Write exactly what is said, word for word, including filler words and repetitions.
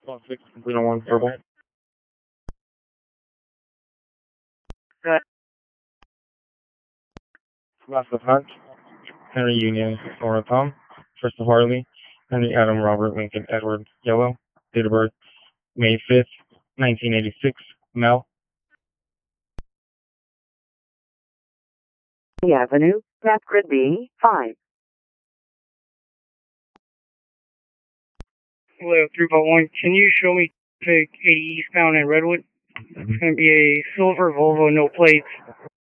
twelve six, complete on one, verbal. Good. Last of Hunt, Henry Union, Flora Tom, Trista Harley, Henry Adam Robert Lincoln Edward Yellow, date of birth May fifth, nineteen eighty-six, Mel. Avenue, that could be five. Hello, three point one. Can you show me traffic eighty eastbound in Redwood? It's going to be a silver Volvo, no plates.